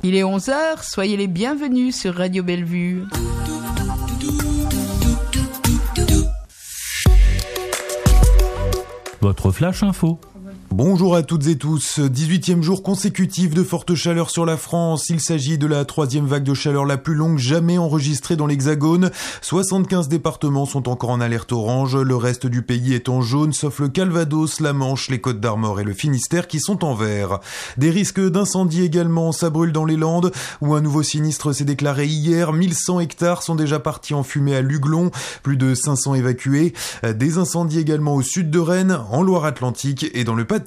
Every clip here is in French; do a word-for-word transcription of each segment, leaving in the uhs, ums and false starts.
Il est onze heures, soyez les bienvenus sur Radio Bellevue. Votre flash info. Bonjour à toutes et tous. dix-huitième jour consécutif de forte chaleur sur la France. Il s'agit de la troisième vague de chaleur la plus longue jamais enregistrée dans l'Hexagone. soixante-quinze départements sont encore en alerte orange. Le reste du pays est en jaune, sauf le Calvados, la Manche, les Côtes-d'Armor et le Finistère qui sont en vert. Des risques d'incendie également. Ça brûle dans les Landes, où un nouveau sinistre s'est déclaré hier. mille cent hectares sont déjà partis en fumée à Luglon. Plus de cinq cents évacués. Des incendies également au sud de Rennes, en Loire-Atlantique et dans le Pas-de-Calais.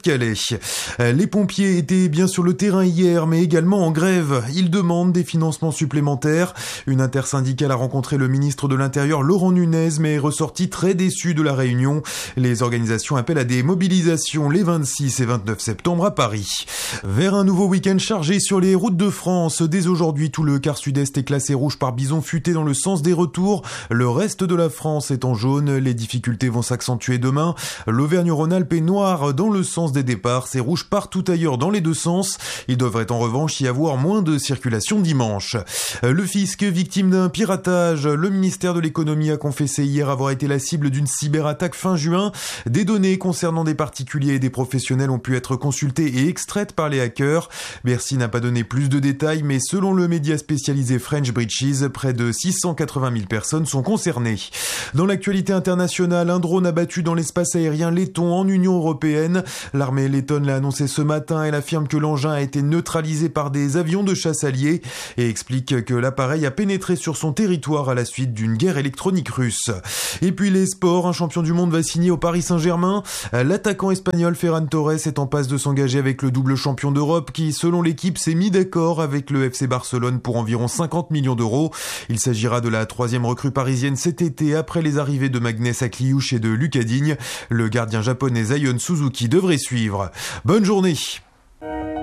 Les pompiers étaient bien sur le terrain hier, mais également en grève. Ils demandent des financements supplémentaires. Une intersyndicale a rencontré le ministre de l'Intérieur, Laurent Nunez, mais est ressorti très déçu de la réunion. Les organisations appellent à des mobilisations les vingt-six et vingt-neuf septembre à Paris. Vers un nouveau week-end chargé sur les routes de France. Dès aujourd'hui, tout le quart sud-est est classé rouge par bison futé dans le sens des retours. Le reste de la France est en jaune. Les difficultés vont s'accentuer demain. L'Auvergne-Rhône-Alpes est noire dans le sens des départs, c'est rouge partout ailleurs dans les deux sens. Il devrait en revanche y avoir moins de circulation dimanche. Le fisc, victime d'un piratage, le ministère de l'économie a confessé hier avoir été la cible d'une cyberattaque fin juin. Des données concernant des particuliers et des professionnels ont pu être consultées et extraites par les hackers. Bercy n'a pas donné plus de détails, mais selon le média spécialisé French Breaches, près de six cent quatre-vingt mille personnes sont concernées. Dans l'actualité internationale, un drone abattu dans l'espace aérien letton en Union européenne. L'armée lettonne l'a annoncé ce matin. Elle affirme que l'engin a été neutralisé par des avions de chasse alliés et explique que l'appareil a pénétré sur son territoire à la suite d'une guerre électronique russe. Et puis les sports, un champion du monde va signer au Paris Saint-Germain. L'attaquant espagnol Ferran Torres est en passe de s'engager avec le double champion d'Europe qui, selon l'équipe, s'est mis d'accord avec le F C Barcelone pour environ cinquante millions d'euros. Il s'agira de la troisième recrue parisienne cet été après les arrivées de Magnès Akliouche et de Lucas Digne. Le gardien japonais Zion Suzuki devrait suivre. Bonne journée.